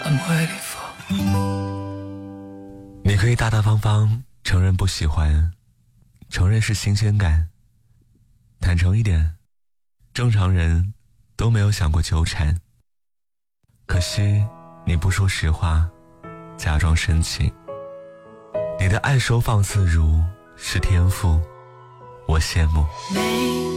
I'm waiting for。 你可以大大方方承认不喜欢，承认是新鲜感，坦诚一点，正常人都没有想过纠缠。可惜你不说实话，假装深情。你的爱收放自如是天赋，我羡慕。